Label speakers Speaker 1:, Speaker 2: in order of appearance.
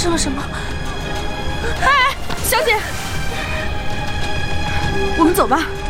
Speaker 1: 生了什么？
Speaker 2: 哎，小姐，我们走吧。